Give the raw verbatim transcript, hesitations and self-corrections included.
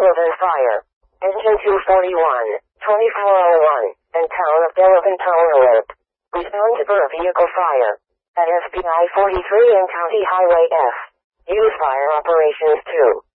Delavan Fire. Engine two forty-one, twenty-four oh one, and Town of Delavan Power Alert. Respond for a vehicle fire. At S P I forty-three and County Highway F. Use Fire Operations two.